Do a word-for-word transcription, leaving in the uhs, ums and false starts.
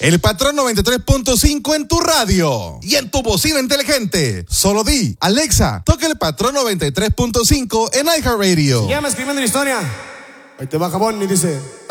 El Patrón noventa y tres punto cinco en tu radio y en tu bocina inteligente. Solo di, Alexa, toca el Patrón noventa y tres punto cinco en iHeartRadio. Ya me escribiendo la historia. Ahí te va Jabón y dice...